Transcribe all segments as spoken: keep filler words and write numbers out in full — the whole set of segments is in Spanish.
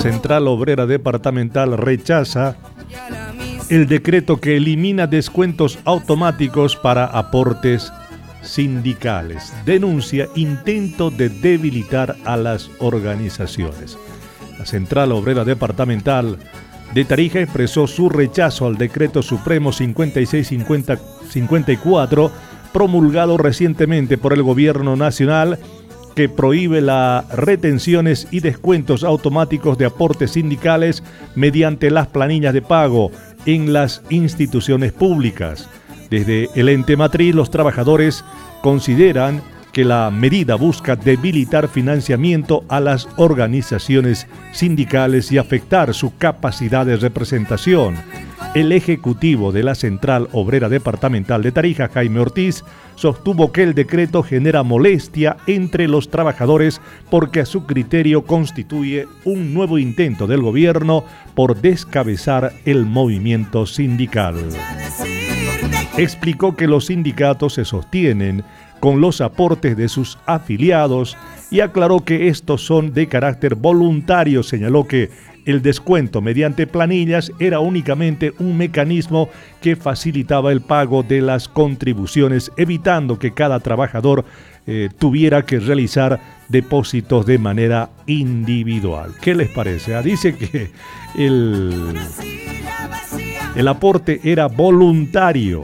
Central Obrera Departamental rechaza el decreto que elimina descuentos automáticos para aportes sindicales. Denuncia intento de debilitar a las organizaciones. La Central Obrera Departamental de Tarija expresó su rechazo al decreto supremo cincuenta y seis cincuenta y cuatro promulgado recientemente por el Gobierno Nacional, que prohíbe las retenciones y descuentos automáticos de aportes sindicales mediante las planillas de pago en las instituciones públicas. Desde el ente matriz, los trabajadores consideran que la medida busca debilitar financiamiento a las organizaciones sindicales y afectar su capacidad de representación. El ejecutivo de la Central Obrera Departamental de Tarija, Jaime Ortiz, sostuvo que el decreto genera molestia entre los trabajadores porque a su criterio constituye un nuevo intento del gobierno por descabezar el movimiento sindical. Explicó que los sindicatos se sostienen con los aportes de sus afiliados y aclaró que estos son de carácter voluntario. Señaló que el descuento mediante planillas era únicamente un mecanismo que facilitaba el pago de las contribuciones, evitando que cada trabajador eh, tuviera que realizar depósitos de manera individual. ¿Qué les parece? Ah, dice que el, el aporte era voluntario.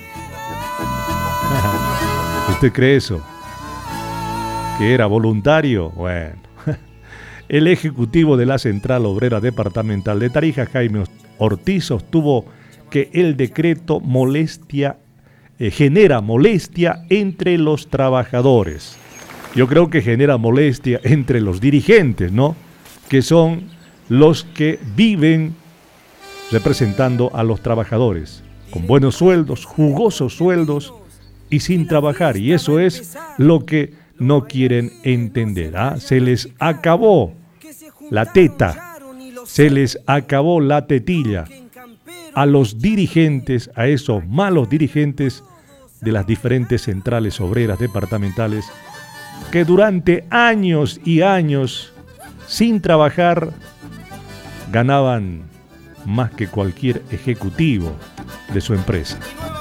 ¿Usted cree eso? ¿Que era voluntario? Bueno. El ejecutivo de la Central Obrera Departamental de Tarija, Jaime Ortiz, sostuvo que el decreto molestia, eh, genera molestia entre los trabajadores. Yo creo que genera molestia entre los dirigentes, ¿no? Que son los que viven representando a los trabajadores, con buenos sueldos, jugosos sueldos y sin trabajar. Y eso es lo que no quieren entender. ¿Ah? Se les acabó la teta, se les acabó la tetilla a los dirigentes, a esos malos dirigentes de las diferentes centrales obreras departamentales que durante años y años sin trabajar ganaban más que cualquier ejecutivo de su empresa.